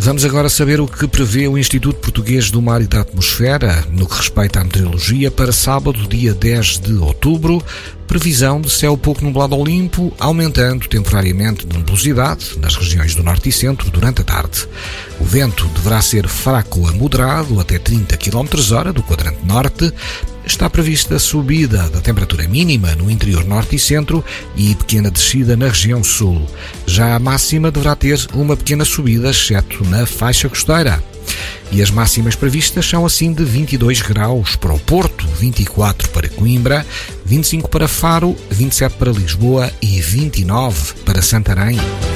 Vamos agora saber o que prevê o Instituto Português do Mar e da Atmosfera no que respeita à meteorologia para sábado, dia 10 de outubro. Previsão de céu pouco nublado ao limpo, aumentando temporariamente de nebulosidade nas regiões do norte e centro durante a tarde. O vento deverá ser fraco a moderado, até 30 km/h do quadrante norte. Está prevista a subida da temperatura mínima no interior norte e centro e pequena descida na região sul. Já a máxima deverá ter uma pequena subida, exceto na faixa costeira. E as máximas previstas são assim de 22 graus para o Porto, 24 para Coimbra, 25 para Faro, 27 para Lisboa e 29 para Santarém.